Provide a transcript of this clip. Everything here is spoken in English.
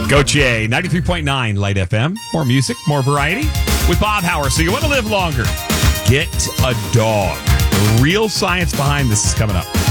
Gautier, 93.9 Light FM. More music, more variety with Bob Howard. So you want to live longer? Get a dog. The real science behind this is coming up.